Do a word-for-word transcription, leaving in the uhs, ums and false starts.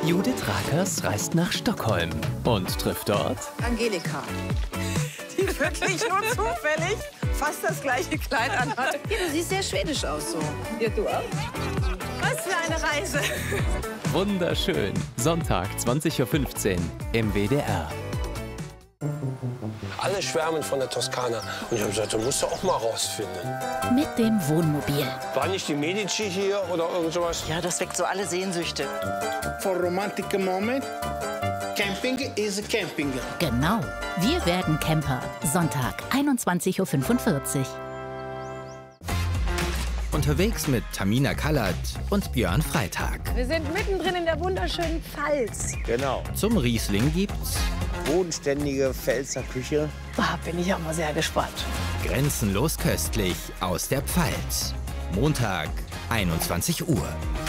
Judith Rakers reist nach Stockholm und trifft dort Angelika, die wirklich nur zufällig fast das gleiche Kleid anhat. Ja, du siehst sehr schwedisch aus so. Ja, du auch. Was für eine Reise. Wunderschön. Sonntag, zwanzig Uhr fünfzehn im W D R. Alle schwärmen von der Toskana. Und ich habe gesagt, du musst du auch mal rausfinden. Mit dem Wohnmobil. War nicht die Medici hier oder irgend sowas? Ja, das weckt so alle Sehnsüchte. For romantic moment, camping is camping. Genau. Wir werden Camper. Sonntag, einundzwanzig Uhr fünfundvierzig. Unterwegs mit Tamina Kallert und Björn Freitag. Wir sind mittendrin in der wunderschönen Pfalz. Genau. Zum Riesling gibt's Bodenständige Pfälzer Küche. Da bin ich auch mal sehr gespannt. Grenzenlos köstlich aus der Pfalz. Montag, einundzwanzig Uhr.